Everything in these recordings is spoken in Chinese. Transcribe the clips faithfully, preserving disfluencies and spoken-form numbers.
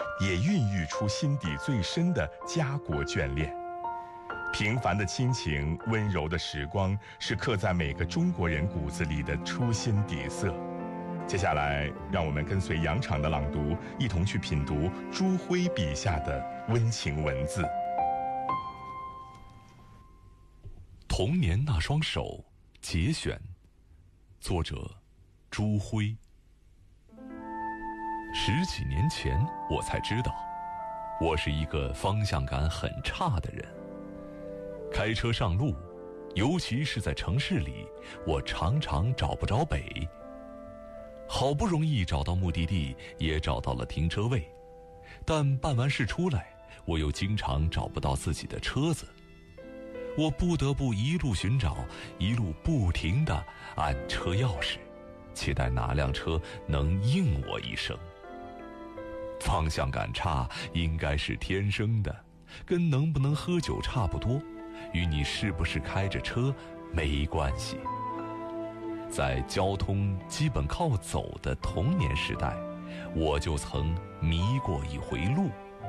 也孕育出心底最深的家国眷恋。平凡的亲情，温柔的时光，是刻在每个中国人骨子里的初心底色。接下来，让我们跟随杨昶的朗读，一同去品读朱辉笔下的温情文字。 童年那双手节选，作者朱辉。十几年前，我才知道，我是一个方向感很差的人。开车上路，尤其是在城市里，我常常找不着北。好不容易找到目的地，也找到了停车位，但办完事出来，我又经常找不到自己的车子。我不得不一路寻找，一路不停地按车钥匙，期待哪辆车能应我一声。方向感差应该是天生的，跟能不能喝酒差不多，与你是不是开着车没关系。在交通基本靠走的童年时代，我就曾迷过一回路。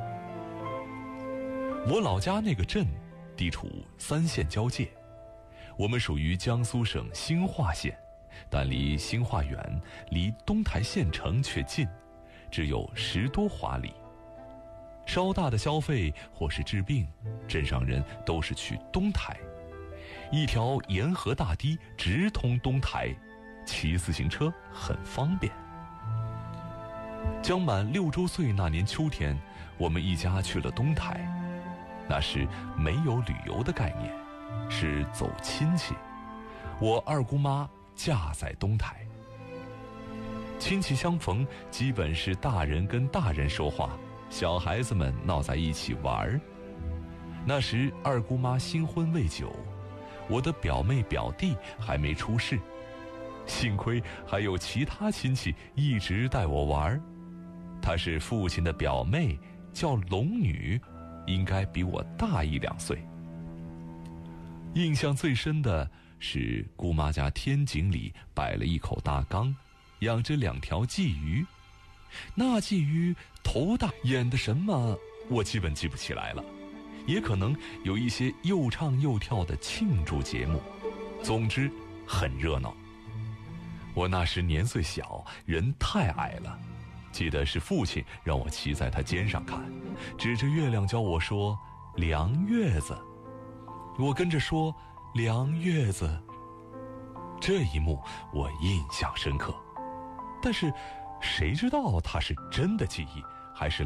我老家那个镇地处三县交界，我们属于江苏省兴化县，但离兴化远，离东台县城却近，只有十多华里。稍大的消费或是治病，镇上人都是去东台。一条沿河大堤直通东台，骑自行车很方便。将满六周岁那年秋天，我们一家去了东台。那时没有旅游的概念，是走亲戚。我二姑妈嫁在东台。亲戚相逢，基本是大人跟大人说话，小孩子们闹在一起玩。那时二姑妈新婚未久，我的表妹表弟还没出世，幸亏还有其他亲戚一直带我玩。她是父亲的表妹，叫龙女，应该比我大一两岁。印象最深的是姑妈家天井里摆了一口大缸，养着两条鲫鱼。那鲫鱼头大眼的什么我基本记不起来了，也可能有一些又唱又跳的庆祝节目，总之很热闹。我那时年岁小，人太矮了，记得是父亲让我骑在他肩上看，指着月亮教我说凉月子，我跟着说凉月子。这一幕我印象深刻，但是谁知道他是真的记忆还是